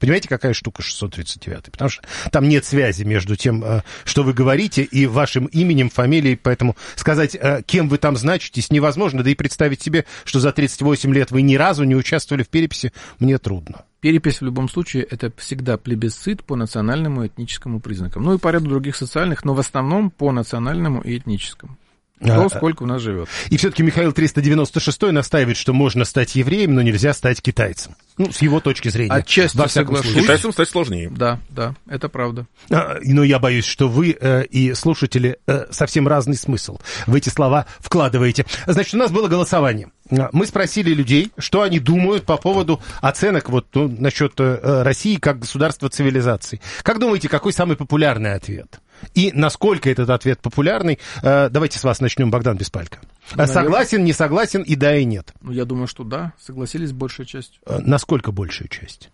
Понимаете, какая штука 639? Потому что там нет связи между тем, что вы говорите, и вашим именем, фамилией, поэтому сказать, кем вы там значитесь, невозможно, да и представить себе, что за 38 лет вы ни разу не участвовали в переписи, мне трудно. Перепись в любом случае это всегда плебисцит по национальному и этническому признакам. Ну и по ряду других социальных, но в основном по национальному и этническому. Кто сколько у нас живет. И все-таки Михаил 396 настаивает, что можно стать евреем, но нельзя стать китайцем. Ну, с его точки зрения. Отчасти соглашусь. Китайцам стать сложнее. Да, это правда. Но я боюсь, что вы и слушатели совсем разный смысл в эти слова вкладываете. Значит, у нас было голосование. Мы спросили людей, что они думают по поводу оценок насчет России как государства цивилизации. Как думаете, какой самый популярный ответ? И насколько этот ответ популярный? Давайте с вас начнем, Богдан Беспалько. Согласен, не согласен, и да, и нет. Ну, я думаю, что да, согласились большая часть. Насколько большая часть?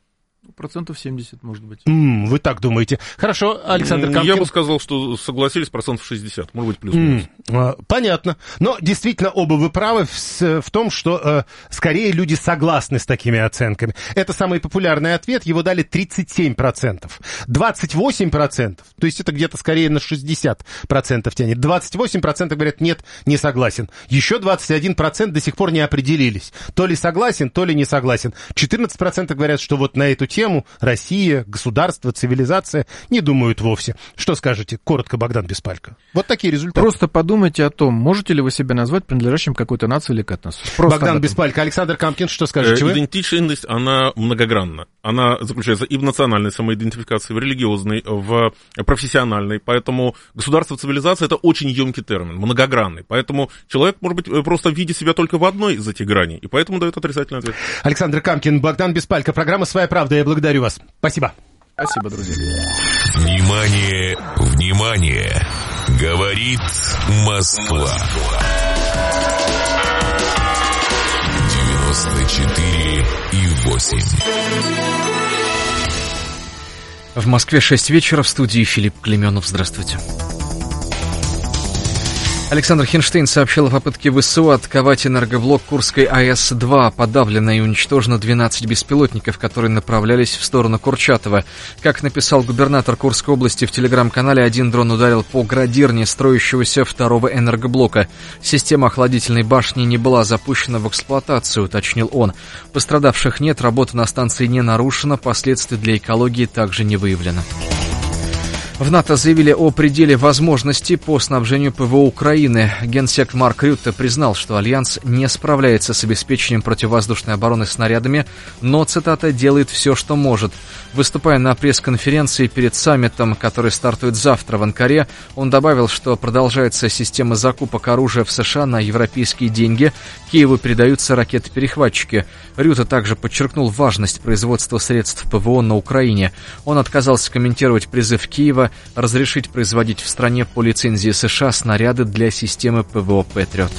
70%, может быть. Вы так думаете. Хорошо, Александр Камкин. Я бы сказал, что согласились 60%, может быть, плюс-минус. Понятно. Но действительно, оба вы правы в том, что скорее люди согласны с такими оценками. Это самый популярный ответ, его дали 37%. 28%, то есть это где-то скорее на 60% тянет. 28% говорят, нет, не согласен. Еще 21% до сих пор не определились. То ли согласен, то ли не согласен. 14% говорят, что вот на эту тему Россия, государство, цивилизация не думают вовсе. Что скажете? Коротко, Богдан Беспалько. Вот такие результаты. Просто подумайте о том, можете ли вы себя назвать принадлежащим какой-то нации или к этносу. Богдан Беспалько. Александр Камкин, что скажете вы? Идентичность, она многогранна. Она заключается и в национальной самоидентификации, в религиозной, в профессиональной. Поэтому государство, цивилизация — это очень емкий термин, многогранный. Поэтому человек, может быть, просто видит себя только в одной из этих граней, и поэтому дает отрицательный ответ. Александр Камкин, Богдан Беспалько. Программа «Своя правда». Я благодарю вас. Спасибо. Спасибо, друзья. Внимание, внимание! Говорит Москва. 94,8. В Москве 6 вечера, в студии Филипп Клеменов. Здравствуйте. Александр Хинштейн сообщил о попытке ВСУ атаковать энергоблок Курской АЭС-2. Подавлено и уничтожено 12 беспилотников, которые направлялись в сторону Курчатова. Как написал губернатор Курской области в телеграм-канале, один дрон ударил по градирне строящегося второго энергоблока. Система охладительной башни не была запущена в эксплуатацию, уточнил он. Пострадавших нет, работа на станции не нарушена, последствий для экологии также не выявлено. В НАТО заявили о пределе возможностей по снабжению ПВО Украины. Генсек Марк Рютте признал, что Альянс не справляется с обеспечением противовоздушной обороны снарядами, но, цитата, «делает все, что может». Выступая на пресс-конференции перед саммитом, который стартует завтра в Анкаре, он добавил, что продолжается система закупок оружия в США на европейские деньги. Киеву передаются ракеты-перехватчики. Рютте также подчеркнул важность производства средств ПВО на Украине. Он отказался комментировать призыв Киева разрешить производить в стране по лицензии США снаряды для системы ПВО «Патриот».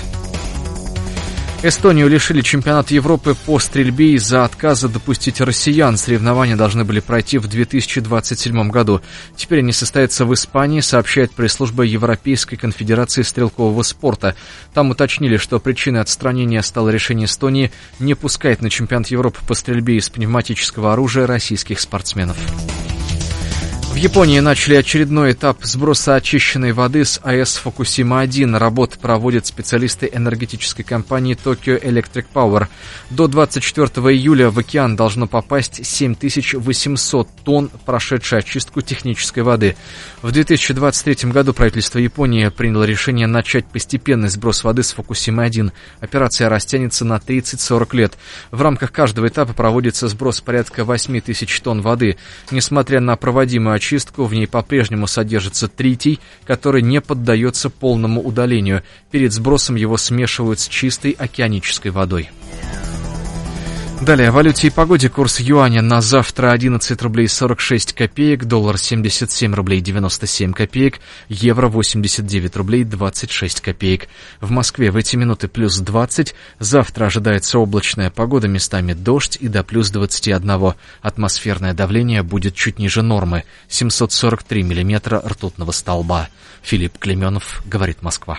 Эстонию лишили чемпионата Европы по стрельбе из-за отказа допустить россиян. Соревнования должны были пройти в 2027 году. Теперь они состоятся в Испании, сообщает пресс-служба Европейской конфедерации стрелкового спорта. Там уточнили, что причиной отстранения стало решение Эстонии не пускать на чемпионат Европы по стрельбе из пневматического оружия российских спортсменов. В Японии начали очередной этап сброса очищенной воды с АЭС Фукусима-1. Работы проводят специалисты энергетической компании Tokyo Electric Power. До 24 июля в океан должно попасть 7800 тонн прошедшей очистку технической воды. В 2023 году правительство Японии приняло решение начать постепенный сброс воды с Фукусимы-1. Операция растянется на 30-40 лет. В рамках каждого этапа проводится сброс порядка 8000 тонн воды. Несмотря на проводимую очистку, в ней по-прежнему содержится тритий, который не поддается полному удалению. Перед сбросом его смешивают с чистой океанической водой. Далее о валюте и погоде. Курс юаня на завтра 11 рублей 46 копеек, доллар 77 рублей 97 копеек, евро 89 рублей 26 копеек. В Москве в эти минуты плюс 20. Завтра ожидается облачная погода, местами дождь и до плюс 21. Атмосферное давление будет чуть ниже нормы. 743 миллиметра ртутного столба. Филипп Клеменов, говорит Москва.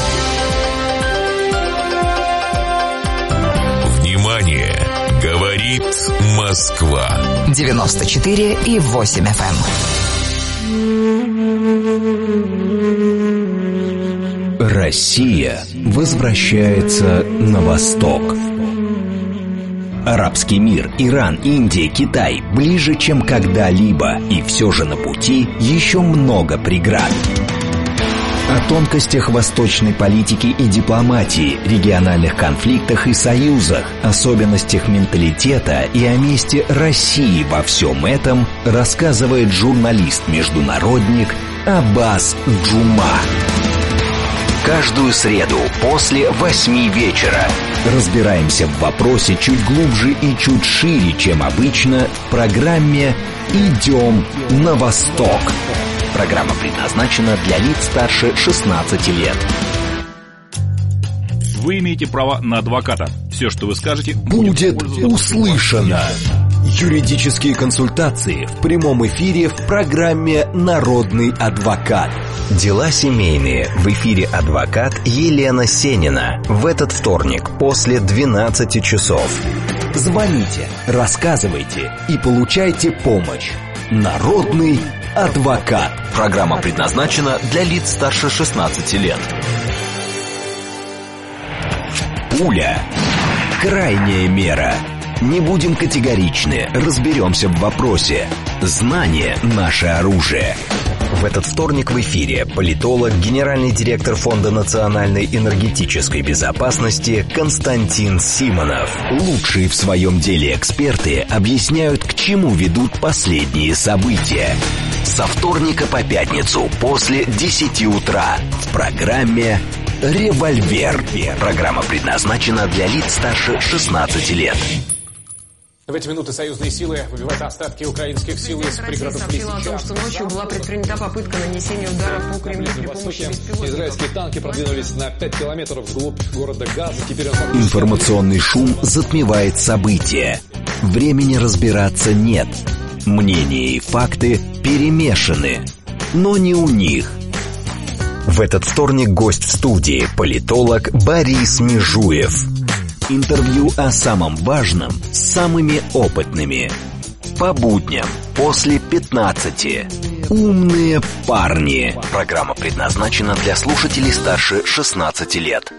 Внимание! Говорит Говорит Москва. 94,8 FM. Россия возвращается на восток. Арабский мир, Иран, Индия, Китай ближе, чем когда-либо, и все же на пути еще много преград. О тонкостях восточной политики и дипломатии, региональных конфликтах и союзах, особенностях менталитета и о месте России во всем этом рассказывает журналист-международник Аббас Джума. Каждую среду после 8 вечера разбираемся в вопросе чуть глубже и чуть шире, чем обычно, в программе «Идем на восток». Программа предназначена для лиц старше 16 лет. Вы имеете право на адвоката. Все, что вы скажете, будет услышано. Юридические консультации в прямом эфире в программе «Народный адвокат». Дела семейные. В эфире адвокат Елена Сенина. В этот вторник после 12 часов. Звоните, рассказывайте и получайте помощь. Народный адвокат. Программа предназначена для лиц старше 16 лет. Пуля. Крайняя мера. Не будем категоричны, разберемся в вопросе. Знание – наше оружие. В этот вторник в эфире политолог, генеральный директор Фонда национальной энергетической безопасности Константин Симонов. Лучшие в своем деле эксперты объясняют, к чему ведут последние события. Со вторника по пятницу после 10 утра в программе «Револьвер». Программа предназначена для лиц старше 16 лет. В эти минуты союзные силы выбивают остатки украинских сил из пригородов Лисичанска. О том, что ночью была предпринята попытка нанесения удара по Кремлю при помощи беспилотников. Израильские танки продвинулись на 5 километров вглубь города Газа. Теперь Информационный шум затмевает события. Времени разбираться нет. Мнения и факты перемешаны. Но не у них. В этот вторник гость в студии – политолог Борис Межуев. Интервью о самом важном с самыми опытными. По будням после 15. Умные парни. Программа предназначена для слушателей старше 16 лет.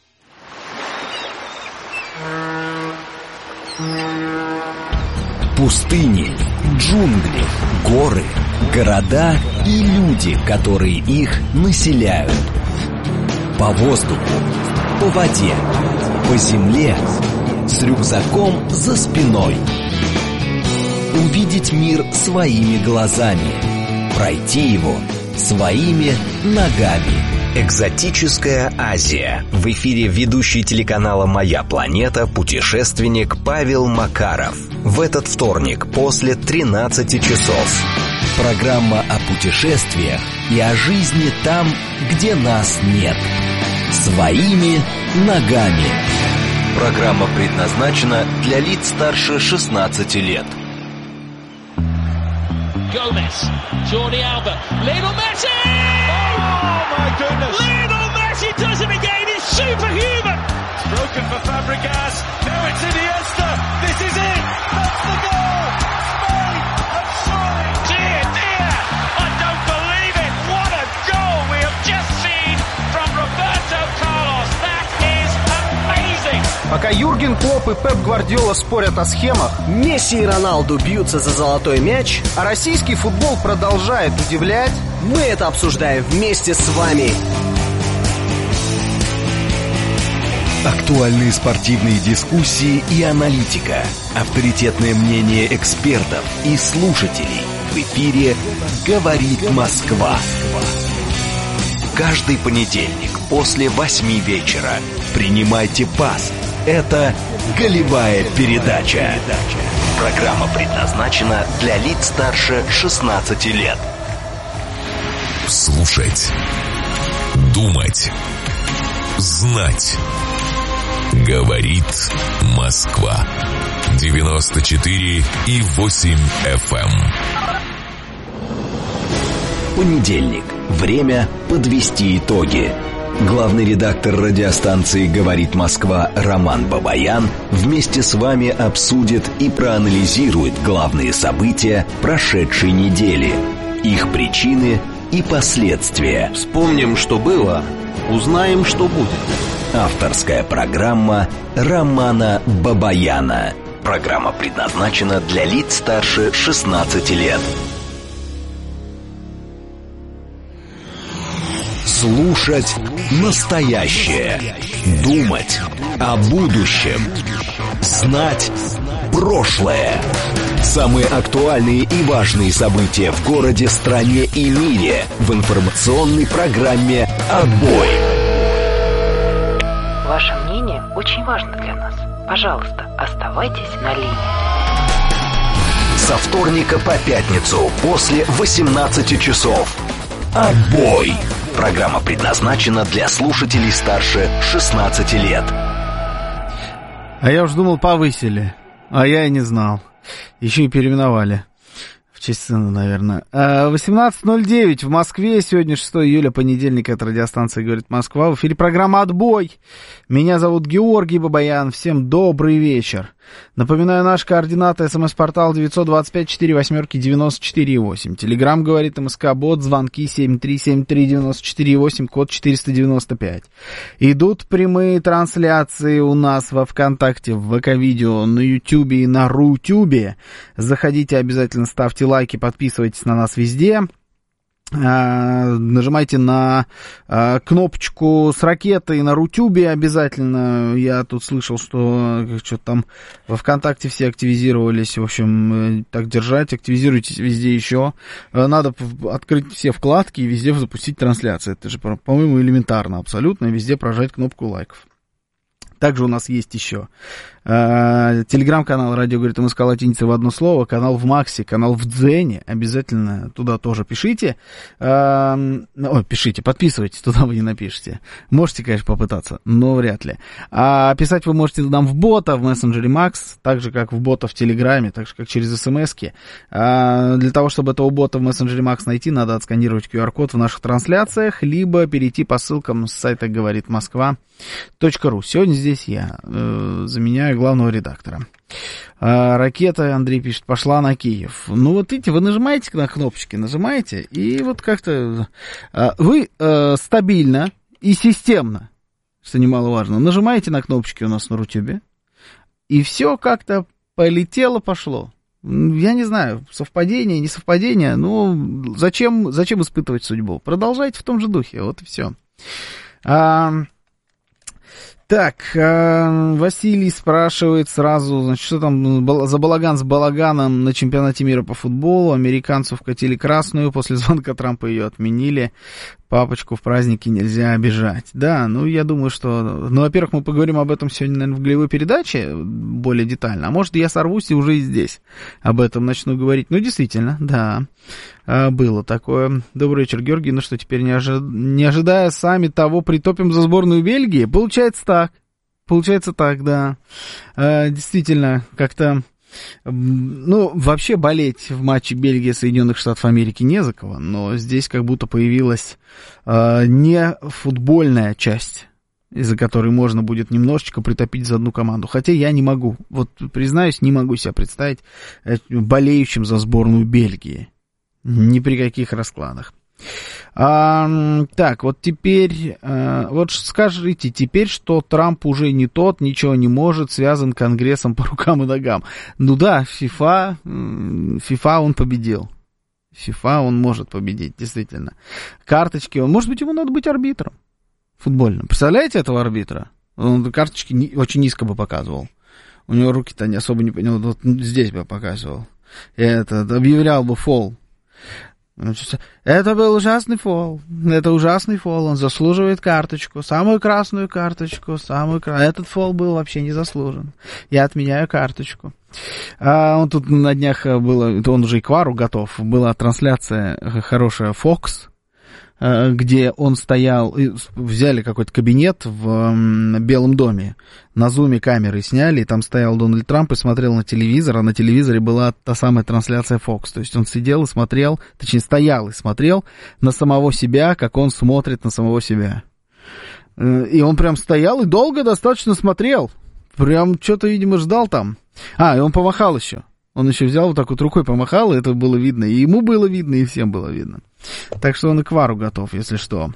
Пустыни, джунгли, горы, города и люди, которые их населяют. По воздуху, по воде, по земле, с рюкзаком за спиной. Увидеть мир своими глазами, пройти его своими ногами. Экзотическая Азия. В эфире ведущий телеканала «Моя планета» путешественник Павел Макаров. В этот вторник после 13 часов. Программа о путешествиях и о жизни там, где нас нет. Своими ногами. Программа предназначена для лиц старше 16 лет. Gomez, Jordi Alba, Lionel Messi! Oh my goodness! Lionel Messi does it again, he's superhuman! It's broken for Fabregas, now it's Iniesta, this is it! That's the goal! Spain have surely! Dear, dear, I don't believe it! What a goal we have just seen from Roberto Carlos! That is amazing! Пока Юрген Клопп и Пеп Гвардиола спорят о схемах, Месси и Роналду бьются за золотой мяч, а российский футбол продолжает удивлять, мы это обсуждаем вместе с вами. Актуальные спортивные дискуссии и аналитика. Авторитетное мнение экспертов и слушателей. В эфире «Говорит Москва». Каждый понедельник после 8 вечера принимайте пас. Это «Голевая передача». Программа предназначена для лиц старше 16 лет. Слушать. Думать. Знать. Говорит Москва. 94,8 FM. Понедельник. Время подвести итоги. Главный редактор радиостанции «Говорит Москва» Роман Бабаян вместе с вами обсудит и проанализирует главные события прошедшей недели, их причины и последствия. Вспомним, что было, узнаем, что будет. Авторская программа Романа Бабаяна. Программа предназначена для лиц старше 16 лет. Слушать настоящее. Думать о будущем. Знать прошлое. Самые актуальные и важные события в городе, стране и мире в информационной программе «Отбой». Ваше мнение очень важно для нас. Пожалуйста, оставайтесь на линии. Со вторника по пятницу после 18 часов. «Отбой». Программа предназначена для слушателей старше 16 лет. А я уж думал, повысили. А я и не знал. Еще и переименовали. В честь сына, наверное. 18:09 в Москве. Сегодня 6 июля, понедельник. Это радиостанция «Говорит Москва». В эфире программа «Отбой». Меня зовут Георгий Бабаян. Всем добрый вечер. Напоминаю, наши координаты. СМС-портал 925-48-94-8. Телеграм «Говорит МСК», бот, звонки 7373-94-8, код 495. Идут прямые трансляции у нас во ВКонтакте, в ВК-видео, на Ютубе и на Рутюбе. Заходите, обязательно ставьте лайки, подписывайтесь на нас везде. Нажимайте на кнопочку с ракетой на Рутюбе обязательно. Я тут слышал, что что-то там во ВКонтакте все активизировались. В общем, так держать, активизируйтесь везде еще. Надо открыть все вкладки и везде запустить трансляцию. Это же, по-моему, элементарно абсолютно. Везде прожать кнопку лайков. Также у нас есть еще телеграм-канал «Радио говорит МСК» латиница в одно слово, канал в Максе, канал в Дзене. Обязательно туда тоже пишите. Пишите, подписывайтесь, туда вы не напишите. Можете, конечно, попытаться, но вряд ли. А писать вы можете нам в бота, в мессенджере Макс, так же, как в бота в Телеграме, так же, как через смс-ки. Для того, чтобы этого бота в мессенджере Макс найти, надо отсканировать QR-код в наших трансляциях, либо перейти по ссылкам с сайта говоритмосква.ру. Сегодня здесь я заменяю главного редактора. Ракета, Андрей пишет, пошла на Киев. Ну вот видите, вы нажимаете на кнопочки, нажимаете, и вот как-то вы стабильно и системно, что немаловажно, нажимаете на кнопочки у нас на Рутюбе, и все как-то полетело, пошло. Я не знаю, совпадение, не совпадение, ну зачем испытывать судьбу? Продолжайте в том же духе, вот и все. Так, Василий спрашивает сразу, значит, что там за балаган с балаганом на чемпионате мира по футболу. Американцу вкатили красную, после звонка Трампа ее отменили. Папочку в праздники нельзя обижать. Да, ну, я думаю, что... Ну, во-первых, мы поговорим об этом сегодня, наверное, в голевой передаче более детально. А может, я сорвусь и уже и здесь об этом начну говорить. Ну, действительно, да, было такое. Добрый вечер, Георгий. Ну что, теперь, не ожидая сами того, притопим за сборную Бельгии? Получается так. Получается так, да. Действительно, как-то... Ну, вообще болеть в матче Бельгия-Соединенных Штатов Америки не за кого, но здесь как будто появилась не футбольная часть, из-за которой можно будет немножечко притопить за одну команду. Хотя я не могу, вот признаюсь, не могу себя представить болеющим за сборную Бельгии. Ни при каких раскладах. Так, вот теперь, вот скажите теперь, что Трамп уже не тот, ничего не может, связан Конгрессом по рукам и ногам. Ну да, FIFA он победил. FIFA он может победить, действительно. Карточки, может быть, ему надо быть арбитром футбольным. Представляете этого арбитра? Он карточки очень низко бы показывал. У него руки-то не особо не понял, вот здесь бы показывал. Объявлял бы фол. Это был ужасный фол. Это ужасный фол. Он заслуживает карточку. Самую красную карточку. Этот фол был вообще не заслужен. Я отменяю карточку. Он тут на днях было, он уже и к вару готов. Была трансляция хорошая Fox, где он стоял, взяли какой-то кабинет в Белом доме, на зуме камеры сняли, и там стоял Дональд Трамп и смотрел на телевизор, а на телевизоре была та самая трансляция Fox. То есть он сидел и смотрел, точнее стоял и смотрел на самого себя, как он смотрит на самого себя. И он прям стоял и долго достаточно смотрел. Прям что-то, видимо, ждал там. И он помахал еще. Он еще взял вот так вот рукой помахал, и это было видно. И ему было видно, и всем было видно. Так что он и к вару готов, если что.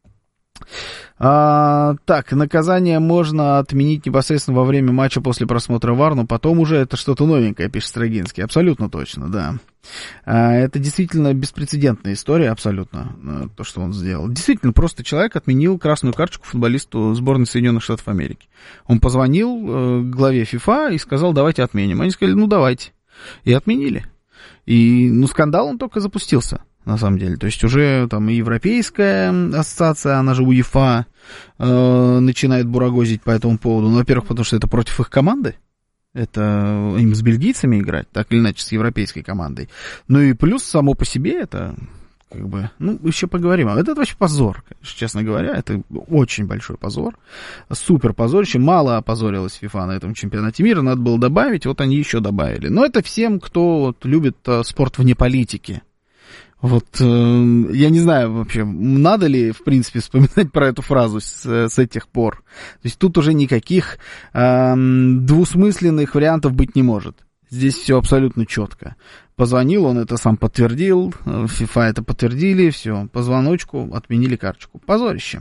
Так, наказание можно отменить непосредственно во время матча после просмотра ВАР, но потом уже это что-то новенькое, пишет Строгинский. Абсолютно точно, да. Это действительно беспрецедентная история, абсолютно, то, что он сделал. Действительно, просто человек отменил красную карточку футболисту сборной Соединенных Штатов Америки. Он позвонил главе ФИФА и сказал, давайте отменим. Они сказали, ну давайте. И отменили. И, скандал он только запустился. На самом деле, то есть уже там и Европейская ассоциация, она же УЕФА, начинает бурагозить по этому поводу. Ну, во-первых, потому что это против их команды, это им с бельгийцами играть, так или иначе, с европейской командой. Ну и плюс само по себе это, как бы, еще поговорим. Это вообще позор, конечно, честно говоря, это очень большой позор, супер позорище. Мало опозорилась ФИФА на этом чемпионате мира, надо было добавить, вот они еще добавили. Но это всем, кто любит спорт вне политики. Вот, я не знаю вообще, надо ли, в принципе, вспоминать про эту фразу с этих пор. То есть тут уже никаких двусмысленных вариантов быть не может. Здесь все абсолютно четко. Позвонил, он это сам подтвердил, ФИФА это подтвердили, все, по звоночку отменили карточку. Позорище.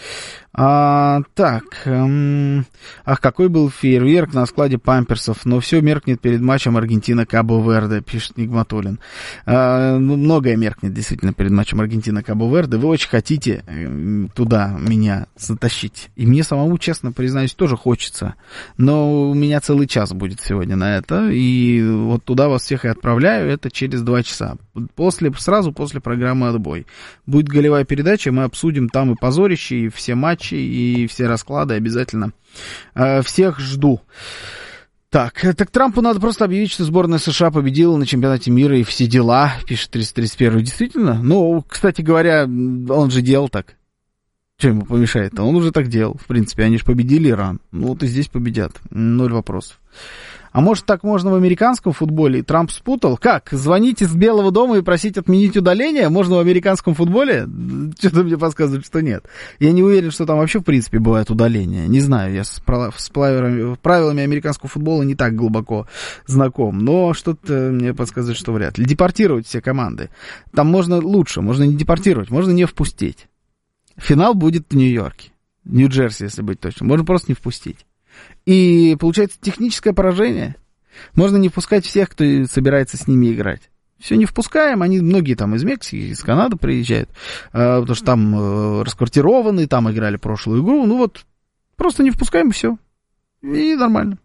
Какой был фейерверк на складе памперсов, но все меркнет перед матчем Аргентина-Кабо-Верде, пишет Нигматуллин. Многое меркнет действительно перед матчем Аргентина-Кабо-Верде. Вы очень хотите туда меня затащить. И мне самому, честно признаюсь, тоже хочется. Но у меня целый час будет сегодня на это. И вот туда вас всех и отправляю. Это через 2 часа. Сразу после программы «Отбой». Будет голевая передача, мы обсудим там и позорище, и все матчи, и все расклады обязательно. Всех жду. Так Трампу надо просто объявить, что сборная США победила на чемпионате мира и все дела, пишет 331. Действительно? Ну, кстати говоря, он же делал так. Что ему помешает-то? Он уже так делал. В принципе, они же победили Иран. Ну, вот и здесь победят. 0 вопросов. А может, так можно в американском футболе? И Трамп спутал? Как? Звонить из Белого дома и просить отменить удаление? Можно в американском футболе? Что-то мне подсказывает, что нет. Я не уверен, что там вообще, в принципе, бывает удаление. Не знаю, я с правилами американского футбола не так глубоко знаком. Но что-то мне подсказывает, что вряд ли. Депортировать все команды. Там можно лучше. Можно не депортировать, можно не впустить. Финал будет в Нью-Йорке. Нью-Джерси, если быть точным. Можно просто не впустить. И получается техническое поражение. Можно не впускать всех, кто собирается с ними играть. Все не впускаем, многие там из Мексики, из Канады приезжают, потому что там расквартированы, там играли прошлую игру. Ну вот, просто не впускаем, и все. И нормально.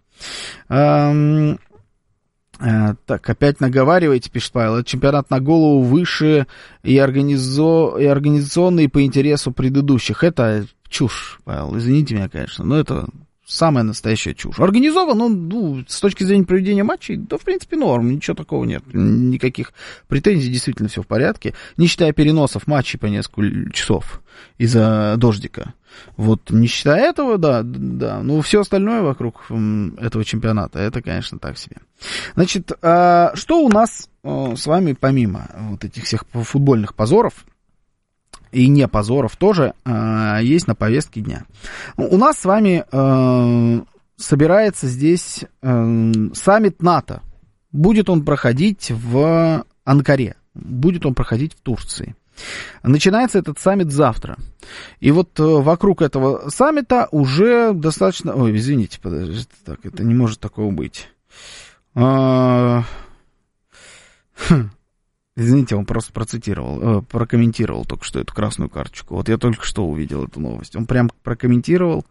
Так, опять наговариваете, пишет Павел. Это чемпионат на голову выше и организационный по интересу предыдущих. Это чушь, Павел, извините меня, конечно, но это самая настоящая чушь. Организован, с точки зрения проведения матчей, да, в принципе, норм, ничего такого нет. Никаких претензий, действительно все в порядке. Не считая переносов матчей по несколько часов из-за дождика. Вот, не считая этого, да. Ну, все остальное вокруг этого чемпионата, это, конечно, так себе. Значит, что у нас с вами, помимо вот этих всех футбольных позоров, и не позоров тоже, есть на повестке дня. У нас с вами собирается здесь саммит НАТО. Будет он проходить в Анкаре, будет он проходить в Турции. Начинается этот саммит завтра. И вот вокруг этого саммита уже достаточно... Ой, извините, подождите, так, это не может такого быть. Извините, он просто прокомментировал только что эту красную карточку. Вот я только что увидел эту новость. Он прям прокомментировал.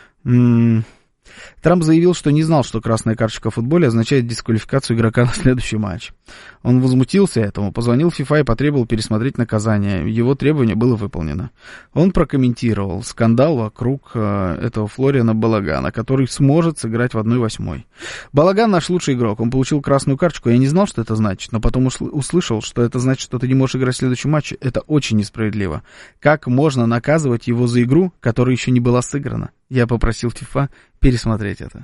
Трамп заявил, что не знал, что красная карточка в футболе означает дисквалификацию игрока на следующий матч. Он возмутился этому, позвонил в ФИФА и потребовал пересмотреть наказание. Его требование было выполнено. Он прокомментировал скандал вокруг этого Флориана Балагана, который сможет сыграть в 1/8. Балаган наш лучший игрок, он получил красную карточку. Я не знал, что это значит, но потом услышал, что это значит, что ты не можешь играть в следующем матче. Это очень несправедливо. Как можно наказывать его за игру, которая еще не была сыграна? Я попросил ФИФА пересмотреть это.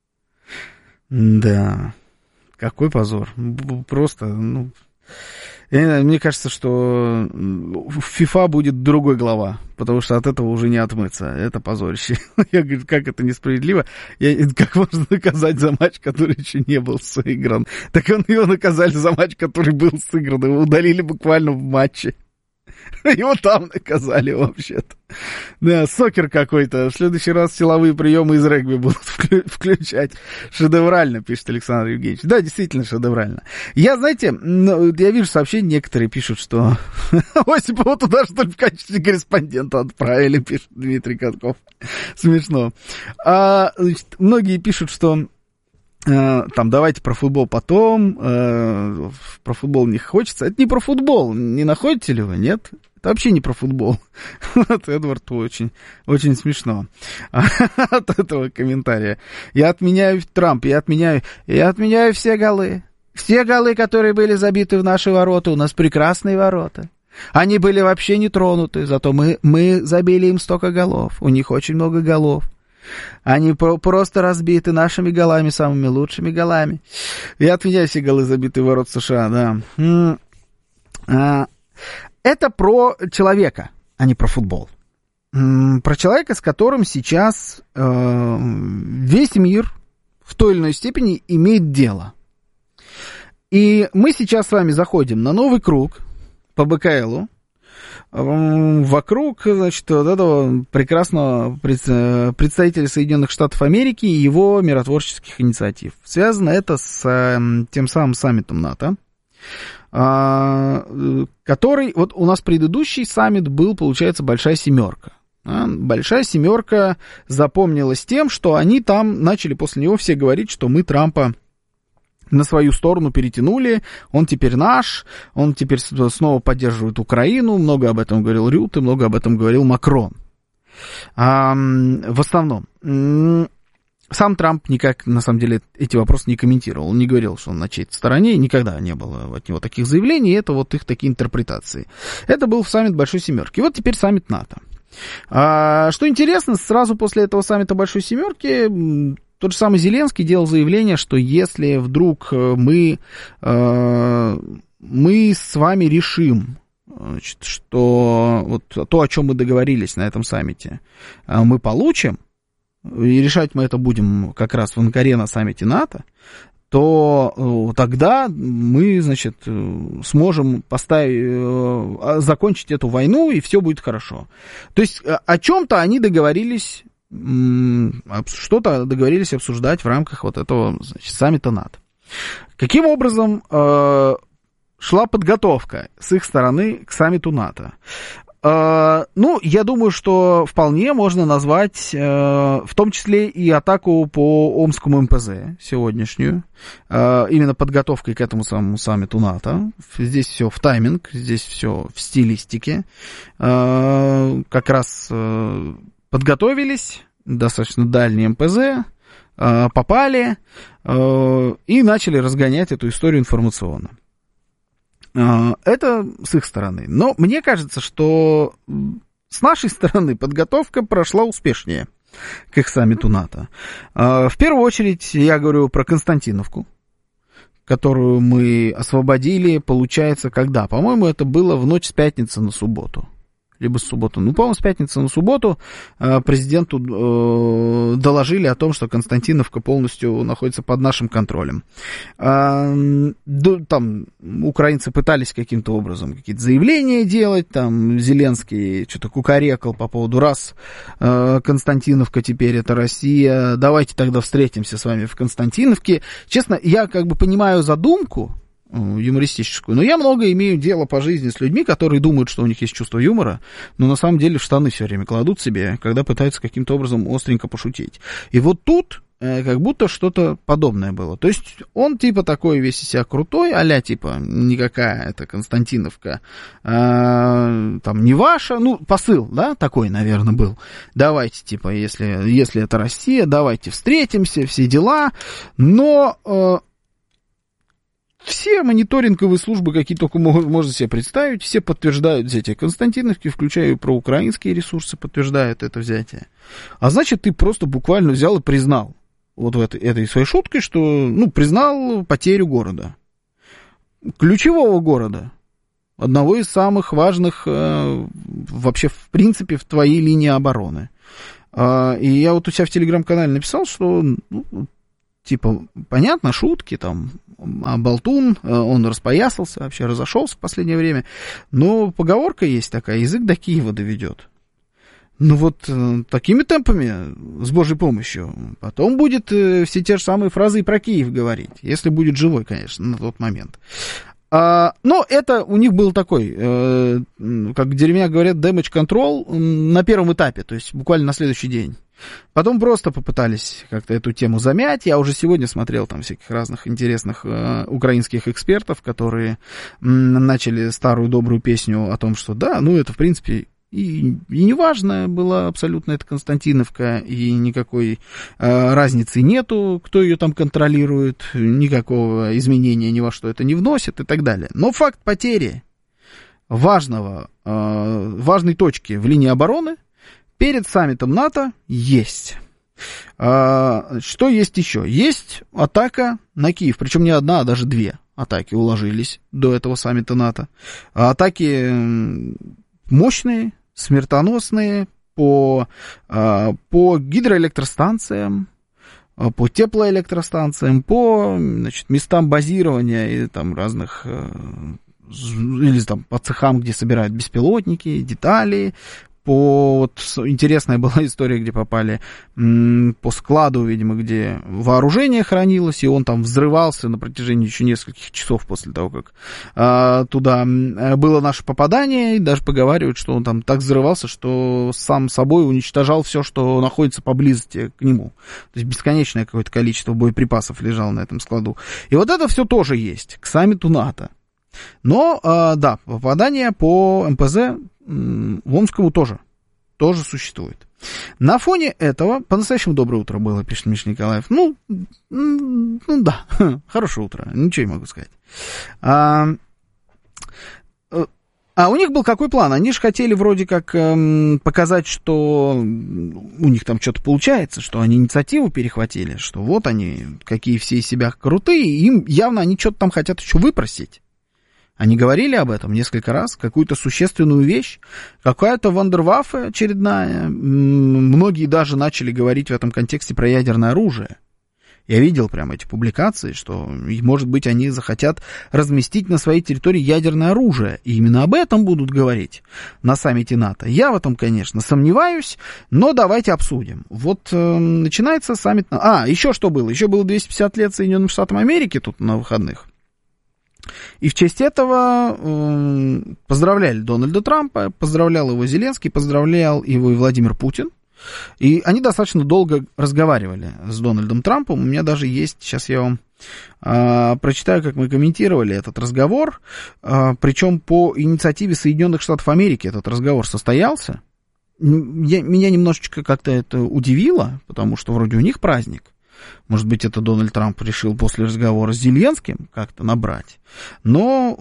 Да, какой позор. Просто, Мне кажется, что в FIFA будет другой глава, потому что от этого уже не отмыться. Это позорище. Я говорю, как это несправедливо. Как можно наказать за матч, который еще не был сыгран? Так его наказали за матч, который был сыгран. Его удалили буквально в матче. Его там наказали вообще-то. Да, сокер какой-то. В следующий раз силовые приемы из регби будут включать. Шедеврально, пишет Александр Евгеньевич. Да, действительно шедеврально. Я, знаете, я вижу сообщения, некоторые пишут, что Осипова туда, что ли, в качестве корреспондента отправили, пишет Дмитрий Катков. Смешно. Значит, многие пишут, что там, давайте про футбол потом, про футбол не хочется. Это не про футбол, не находите ли вы, нет? Это вообще не про футбол. Вот, Эдвард, очень, очень смешно от этого комментария. Я отменяю Трамп, я отменяю все голы. Все голы, которые были забиты в наши ворота, у нас прекрасные ворота. Они были вообще не тронуты, зато мы забили им столько голов. У них очень много голов. Они просто разбиты нашими голами, самыми лучшими голами. Я отменяю все голы, забитые в ворот США, да. Это про человека, а не про футбол. Про человека, с которым сейчас весь мир в той или иной степени имеет дело. И мы сейчас с вами заходим на новый круг по БКЛу. Вокруг, значит, вот этого прекрасного представителя Соединенных Штатов Америки и его миротворческих инициатив. Связано это с тем самым саммитом НАТО, который, вот у нас предыдущий саммит был, получается, Большая Семерка. Большая Семерка запомнилась тем, что они там начали после него все говорить, что мы Трампа на свою сторону перетянули, он теперь наш, он теперь снова поддерживает Украину, много об этом говорил Рют, и много об этом говорил Макрон. В основном. Сам Трамп никак, на самом деле, эти вопросы не комментировал, он не говорил, что он на чьей-то стороне, никогда не было от него таких заявлений, это вот их такие интерпретации. Это был саммит Большой Семерки, и вот теперь саммит НАТО. Что интересно, сразу после этого саммита Большой Семерки тот же самый Зеленский делал заявление, что если вдруг мы с вами решим, значит, что вот то, о чем мы договорились на этом саммите, мы получим, и решать мы это будем как раз в Анкаре на саммите НАТО, то тогда мы, значит, сможем закончить эту войну, и все будет хорошо. То есть о чем-то они договорились, что-то договорились обсуждать в рамках вот этого, значит, саммита НАТО. Каким образом шла подготовка с их стороны к саммиту НАТО? Ну, я думаю, что вполне можно назвать, в том числе и атаку по Омскому МПЗ сегодняшнюю, именно подготовкой к этому самому саммиту НАТО. Здесь все в тайминг, здесь все в стилистике. Как раз подготовились, достаточно дальний МПЗ, попали и начали разгонять эту историю информационно. Это с их стороны. Но мне кажется, что с нашей стороны подготовка прошла успешнее к их саммиту НАТО. В первую очередь я говорю про Константиновку, которую мы освободили, получается, когда? По-моему, это было в ночь с пятницы на субботу. Либо с субботы. Ну, по-моему, с пятницы на субботу президенту доложили о том, что Константиновка полностью находится под нашим контролем. Там украинцы пытались каким-то образом какие-то заявления делать, там Зеленский что-то кукарекал по поводу раз Константиновка теперь это Россия, давайте тогда встретимся с вами в Константиновке. Честно, я как бы понимаю задумку юмористическую, но я много имею дело по жизни с людьми, которые думают, что у них есть чувство юмора, но на самом деле в штаны все время кладут себе, когда пытаются каким-то образом остренько пошутить. И вот тут как будто что-то подобное было. То есть он типа такой весь из себя крутой, а-ля типа никакая это Константиновка там не ваша, ну посыл, да, такой, наверное, был. Давайте типа, если это Россия, давайте встретимся, все дела, но все мониторинговые службы, какие только можно себе представить, все подтверждают взятие Константиновки, включая и проукраинские ресурсы, подтверждают это взятие. А значит, ты просто буквально взял и признал вот этой своей шуткой, что, ну, признал потерю города. Ключевого города. одного из самых важных вообще, в принципе, в твоей линии обороны. И я вот у себя в телеграм-канале написал, что, типа, понятно, шутки там, болтун, он распоясался, вообще разошелся в последнее время, но поговорка есть такая: язык до Киева доведет. Ну вот такими темпами, с Божьей помощью, потом будет все те же самые фразы и про Киев говорить, если будет живой, конечно, на тот момент. Но это у них был такой, как в деревнях говорят, damage control на первом этапе, то есть буквально на следующий день. Потом просто попытались как-то эту тему замять. Я уже сегодня смотрел там всяких разных интересных украинских экспертов, которые начали старую добрую песню о том, что да, ну это в принципе... И неважно была абсолютно эта Константиновка, и никакой разницы нету, кто ее там контролирует, никакого изменения ни во что это не вносит и так далее. Но факт потери важной точки в линии обороны перед саммитом НАТО есть. Что есть еще? Есть атака на Киев, причем не одна, а даже две атаки уложились до этого саммита НАТО. Атаки мощные, смертоносные по гидроэлектростанциям, по теплоэлектростанциям, по, значит, местам базирования и там разных, или там по цехам, где собирают беспилотники, детали. Вот интересная была история, где попали по складу, видимо, где вооружение хранилось, и он там взрывался на протяжении еще нескольких часов после того, как туда было наше попадание, и даже поговаривают, что он там так взрывался, что сам собой уничтожал все, что находится поблизости к нему. То есть бесконечное какое-то количество боеприпасов лежало на этом складу. И вот это все тоже есть к саммиту НАТО. Но, да, попадание по МПЗ Омскому тоже существует. На фоне этого, по-настоящему доброе утро было, пишет Миша Николаев. Ну да, хорошее утро, ничего не могу сказать. У них был какой план? Они же хотели вроде как показать, что у них там что-то получается, что они инициативу перехватили, что вот они какие все из себя крутые, и им явно они что-то там хотят еще выпросить. Они говорили об этом несколько раз, какую-то существенную вещь, какая-то вандерваффе очередная. Многие даже начали говорить в этом контексте про ядерное оружие. Я видел прямо эти публикации, что, может быть, они захотят разместить на своей территории ядерное оружие. И именно об этом будут говорить на саммите НАТО. Я в этом, конечно, сомневаюсь, но давайте обсудим. Вот начинается саммит НАТО. Еще что было? Еще было 250 лет Соединенным Штатам Америки тут на выходных. И в честь этого поздравляли Дональда Трампа, поздравлял его Зеленский, поздравлял его и Владимир Путин. И они достаточно долго разговаривали с Дональдом Трампом. У меня даже есть, сейчас я вам прочитаю, как мы комментировали этот разговор. Причем по инициативе Соединенных Штатов Америки этот разговор состоялся. Меня немножечко как-то это удивило, потому что вроде у них праздник. Может быть, это Дональд Трамп решил после разговора с Зеленским как-то набрать. Но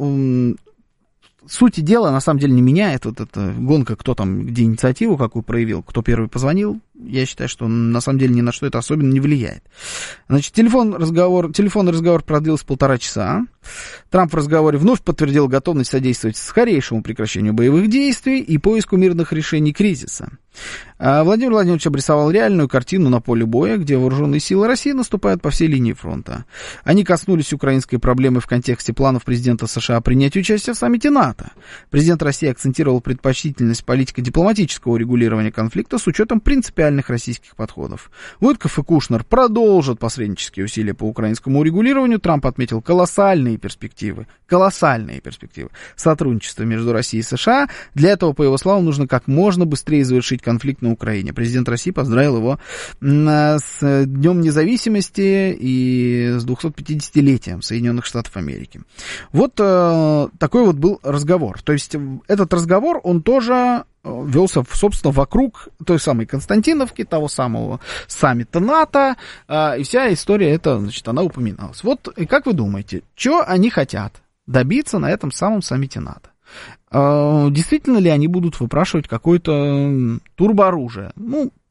суть дела, на самом деле, не меняет. Вот эта гонка, кто там, где инициативу какую проявил, кто первый позвонил, я считаю, что на самом деле ни на что это особенно не влияет. Значит, телефонный разговор продлился 1,5 часа. Трамп в разговоре вновь подтвердил готовность содействовать скорейшему прекращению боевых действий и поиску мирных решений кризиса. Владимир Владимирович обрисовал реальную картину на поле боя, где вооруженные силы России наступают по всей линии фронта. Они коснулись украинской проблемы в контексте планов президента США принять участие в саммите НАТО. Президент России акцентировал предпочтительность политико-дипломатического урегулирования конфликта с учетом принципиальных российских подходов. Войтков и Кушнер продолжат посреднические усилия по украинскому урегулированию. Трамп отметил колоссальные перспективы сотрудничества между Россией и США. Для этого, по его словам, нужно как можно быстрее завершить конфликт на Украине. Президент России поздравил его с Днем независимости и с 250-летием Соединенных Штатов Америки. Вот такой вот был разговор. То есть этот разговор, он тоже велся, собственно, вокруг той самой Константиновки, того самого саммита НАТО, и вся история эта, значит, она упоминалась. Вот, и как вы думаете, что они хотят добиться на этом самом саммите НАТО? Действительно ли они будут выпрашивать какое-то турбооружие? Ну,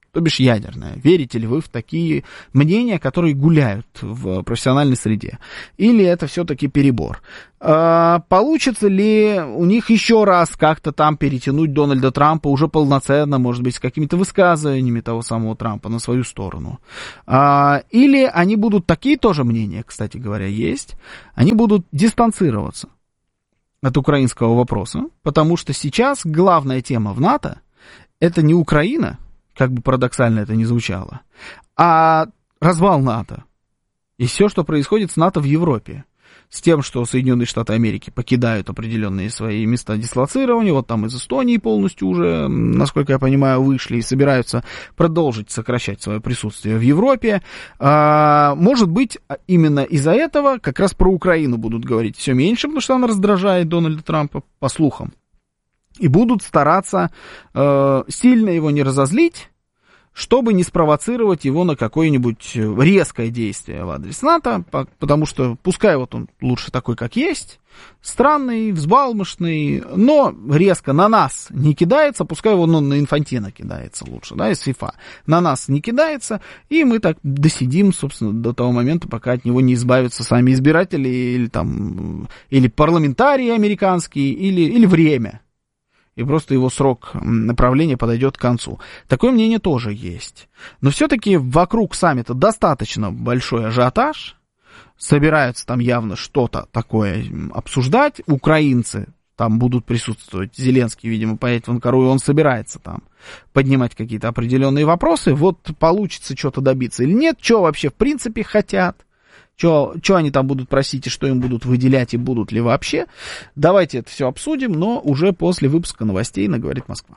то бишь ядерная. Верите ли вы в такие мнения, которые гуляют в профессиональной среде? Или это все-таки перебор? Получится ли у них еще раз как-то там перетянуть Дональда Трампа уже полноценно, может быть, с какими-то высказываниями того самого Трампа на свою сторону? Или они будут, такие тоже мнения, кстати говоря, есть, они будут дистанцироваться от украинского вопроса, потому что сейчас главная тема в НАТО — это не Украина, как бы парадоксально это ни звучало, а развал НАТО. И все, что происходит с НАТО в Европе. С тем, что Соединенные Штаты Америки покидают определенные свои места дислоцирования, вот там из Эстонии полностью уже, насколько я понимаю, вышли и собираются продолжить сокращать свое присутствие в Европе. Может быть, именно из-за этого как раз про Украину будут говорить все меньше, потому что она раздражает Дональда Трампа, по слухам. И будут стараться сильно его не разозлить, чтобы не спровоцировать его на какое-нибудь резкое действие в адрес НАТО, потому что пускай вот он лучше такой, как есть, странный, взбалмошный, но резко на нас не кидается, пускай он на Инфантино кидается лучше, да, из ФИФА, на нас не кидается, и мы так досидим, собственно, до того момента, пока от него не избавятся сами избиратели или парламентарии американские, или время. И просто его срок правления подойдет к концу. Такое мнение тоже есть. Но все-таки вокруг саммита достаточно большой ажиотаж. Собираются там явно что-то такое обсуждать. Украинцы там будут присутствовать. Зеленский, видимо, поедет в Анкару, и он собирается там поднимать какие-то определенные вопросы. Вот получится что-то добиться или нет. Что вообще в принципе хотят. Что они там будут просить и что им будут выделять и будут ли вообще. Давайте это все обсудим, но уже после выпуска новостей на «Говорит Москва».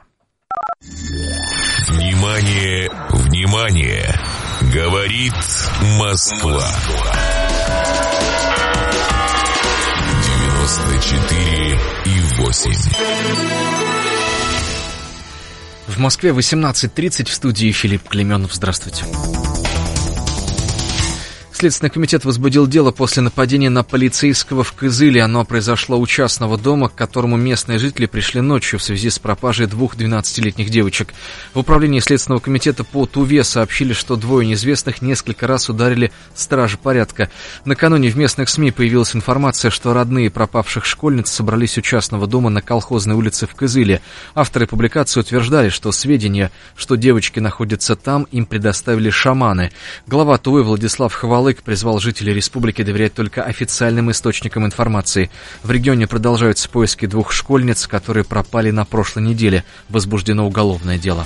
Внимание, внимание! Говорит Москва. 94,8. В Москве 18:30, в студии Филипп Клеменов. Здравствуйте. Следственный комитет возбудил дело после нападения на полицейского в Кызыле. Оно произошло у частного дома, к которому местные жители пришли ночью в связи с пропажей 2 12-летних девочек. В управлении Следственного комитета по Туве сообщили, что 2 неизвестных несколько раз ударили стражи порядка. Накануне в местных СМИ появилась информация, что родные пропавших школьниц собрались у частного дома на Колхозной улице в Кызыле. Авторы публикации утверждали, что сведения, что девочки находятся там, им предоставили шаманы. Глава Тувы Владислав Хвалык призвал жителей республики доверять только официальным источникам информации. В регионе продолжаются поиски 2 школьниц, которые пропали на прошлой неделе. Возбуждено уголовное дело.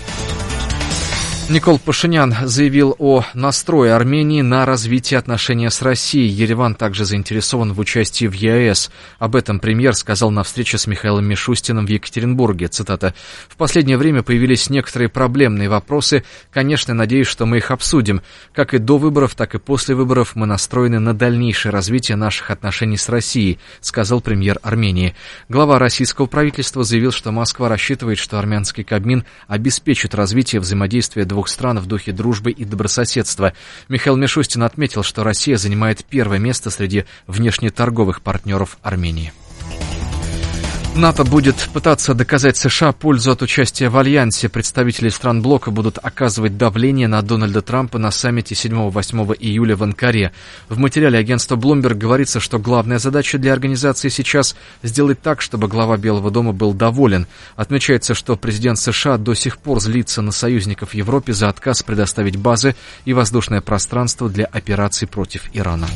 Никол Пашинян заявил о настрое Армении на развитие отношений с Россией. Ереван также заинтересован в участии в ЕАЭС. Об этом премьер сказал на встрече с Михаилом Мишустиным в Екатеринбурге. Цитата. «В последнее время появились некоторые проблемные вопросы. Конечно, надеюсь, что мы их обсудим. Как и до выборов, так и после выборов мы настроены на дальнейшее развитие наших отношений с Россией», сказал премьер Армении. Глава российского правительства заявил, что Москва рассчитывает, что армянский Кабмин обеспечит развитие взаимодействия 2 стран в духе дружбы и добрососедства. Михаил Мишустин отметил, что Россия занимает 1-е место среди внешнеторговых партнеров Армении. НАТО будет пытаться доказать США пользу от участия в Альянсе. Представители стран блока будут оказывать давление на Дональда Трампа на саммите 7-8 июля в Анкаре. В материале агентства Bloomberg говорится, что главная задача для организации сейчас сделать так, чтобы глава Белого дома был доволен. Отмечается, что президент США до сих пор злится на союзников в Европе за отказ предоставить базы и воздушное пространство для операций против Ирана.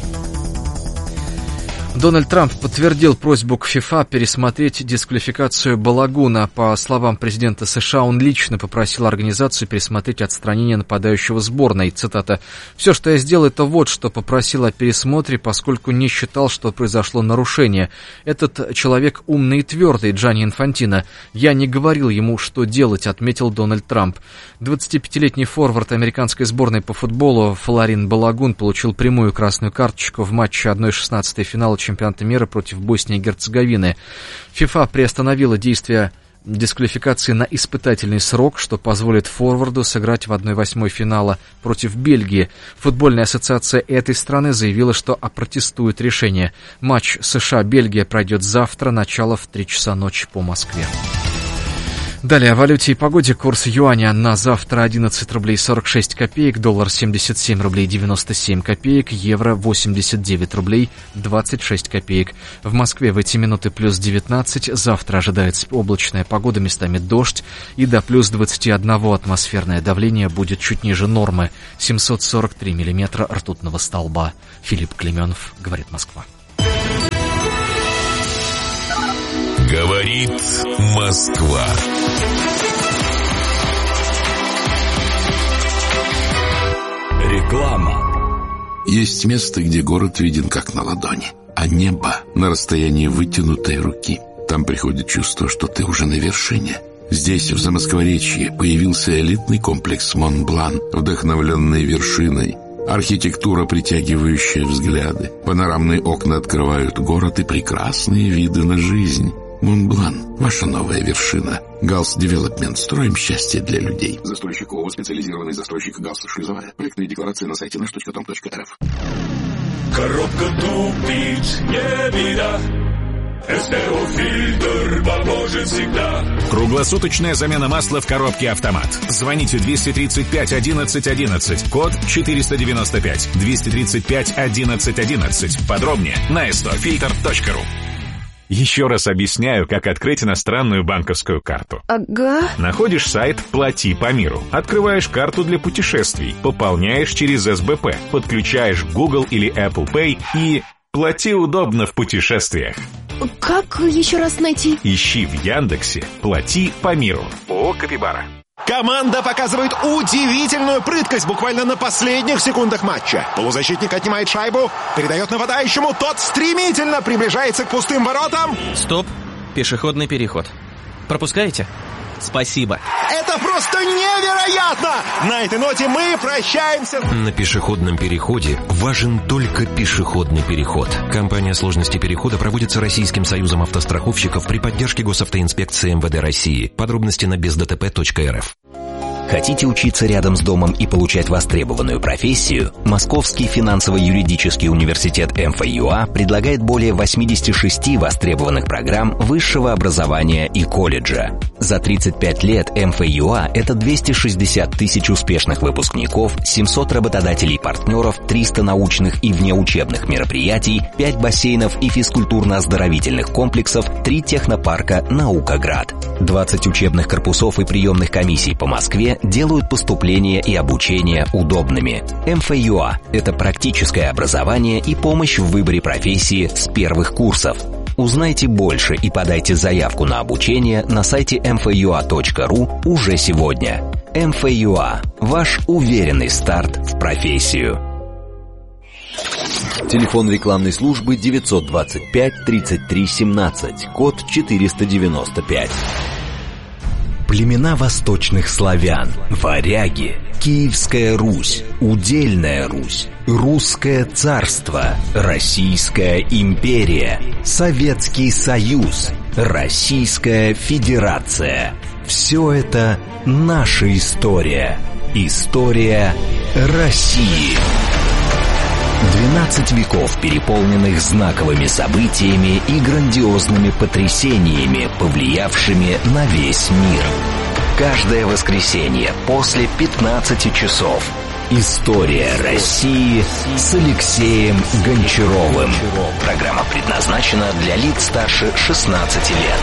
Дональд Трамп подтвердил просьбу к ФИФА пересмотреть дисквалификацию Балагуна. По словам президента США, он лично попросил организацию пересмотреть отстранение нападающего сборной. Цитата. «Все, что я сделал, это вот что попросил о пересмотре, поскольку не считал, что произошло нарушение. Этот человек умный и твердый, Джанни Инфантино. Я не говорил ему, что делать», отметил Дональд Трамп. 25-летний форвард американской сборной по футболу Флорин Балагун получил прямую красную карточку в матче 1/16 финала чемпионата мира против Боснии и Герцеговины. ФИФА приостановила действие дисквалификации на испытательный срок, что позволит форварду сыграть в 1/8 финала против Бельгии. Футбольная ассоциация этой страны заявила, что опротестует решение. Матч США-Бельгия пройдет завтра, начало в 3 часа ночи по Москве. Далее о валюте и погоде. Курс юаня на завтра 11 рублей 46 копеек, доллар 77 рублей 97 копеек, евро 89 рублей 26 копеек. В Москве в эти минуты плюс 19, завтра ожидается облачная погода, местами дождь, и до плюс 21 атмосферное давление будет чуть ниже нормы, 743 миллиметра ртутного столба. Филипп Клеменов, говорит Москва. Говорит Москва. Реклама. Есть место, где город виден как на ладони, а небо на расстоянии вытянутой руки. Там приходит чувство, что ты уже на вершине. Здесь, в Замоскворечье, появился элитный комплекс Монблан, вдохновленный вершиной. Архитектура, притягивающая взгляды. Панорамные окна открывают город и прекрасные виды на жизнь. Монблан – ваша новая вершина. Галс Девелопмент. Строим счастье для людей. Застройщик ООО «Специализированный застройщик Галс Шлюзовая». Проектные декларации на сайте наш.com.рф. Коробка тупит, не беда. СТО-фильтр поможет всегда. Круглосуточная замена масла в коробке «Автомат». Звоните 235 11 11, код 495. 235 11 11. Подробнее на stofilter.ru. Еще раз объясняю, как открыть иностранную банковскую карту. Ага. Находишь сайт «Плати по миру». Открываешь карту для путешествий. Пополняешь через СБП. Подключаешь Google или Apple Pay и плати удобно в путешествиях. Как еще раз найти? Ищи в Яндексе «Плати по миру». ООО «Капибара». Команда показывает удивительную прыткость буквально на последних секундах матча. Полузащитник отнимает шайбу, передает нападающему, тот стремительно приближается к пустым воротам. Стоп, пешеходный переход. Пропускаете? Спасибо. Это просто невероятно! На этой ноте мы прощаемся. На пешеходном переходе важен только пешеходный переход. Компания «Сложности перехода» проводится Российским союзом автостраховщиков при поддержке Госавтоинспекции МВД России. Подробности на бездтп.рф. Хотите учиться рядом с домом и получать востребованную профессию? Московский финансово-юридический университет МФЮА предлагает более 86 востребованных программ высшего образования и колледжа. За 35 лет МФЮА – это 260 тысяч успешных выпускников, 700 работодателей-партнеров, 300 научных и внеучебных мероприятий, 5 бассейнов и физкультурно-оздоровительных комплексов, 3 технопарка «Наукаград». 20 учебных корпусов и приемных комиссий по Москве делают поступление и обучение удобными. МФЮА – это практическое образование и помощь в выборе профессии с первых курсов. Узнайте больше и подайте заявку на обучение на сайте mfua.ru уже сегодня. МФЮА – ваш уверенный старт в профессию. Телефон рекламной службы 925 33 17, код 495. Племена восточных славян, варяги, Киевская Русь, Удельная Русь, Русское царство, Российская империя, Советский Союз, Российская Федерация. Все это наша история. История России. 12 веков, переполненных знаковыми событиями и грандиозными потрясениями, повлиявшими на весь мир. Каждое воскресенье после 15 часов. История России с Алексеем Гончаровым. Программа предназначена для лиц старше 16 лет.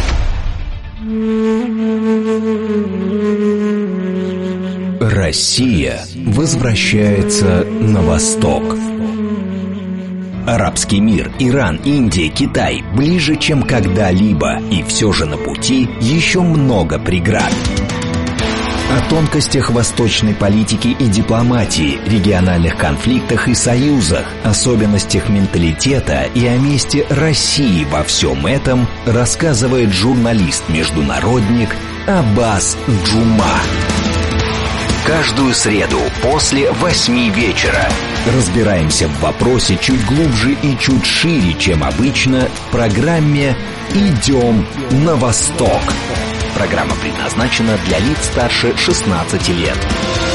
Россия возвращается на восток. Арабский мир, Иран, Индия, Китай ближе, чем когда-либо, и все же на пути еще много преград. О тонкостях восточной политики и дипломатии, региональных конфликтах и союзах, особенностях менталитета и о месте России во всем этом рассказывает журналист-международник Аббас Джума. Каждую среду после 8 вечера разбираемся в вопросе чуть глубже и чуть шире, чем обычно, в программе «Идем на восток». Программа предназначена для лиц старше 16 лет.